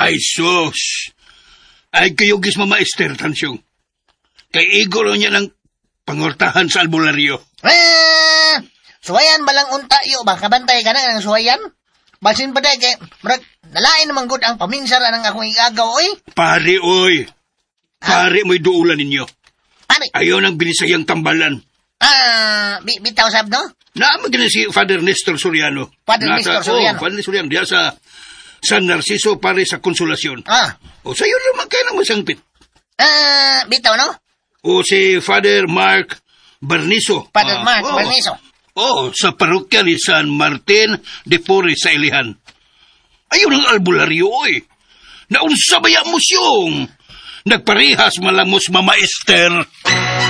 Ay, sus! Ay, kayo gis mamaister, Tansyong. Kay igolo niya ng pangortahan sa albularyo. Suwayan balang unta yo ba? Kabantay ka na ng suwayan? Basin pa day kay, nalain naman good ang paminsara ng akong igagaw, oy. Pare, oy. Pare, mo'y duulan ninyo. Pare? Ayaw nang binisayang tambalan. Bitaw sab, no? Naamag na si Father Nestor Soriano. Nestor Soriano? Father Soriano, diya sa San Narciso, pare sa Konsolasyon. O sa'yo naman kayo naman sangpit. Bitaw, no? O si Father Mark Barniso. Father Mark Barniso. Sa parokya ni San Martin de Porres sa Ilihan. Ayaw ng albularyo, oy. Naunsa ba yung musyong? Nagparehas malamos mamaister.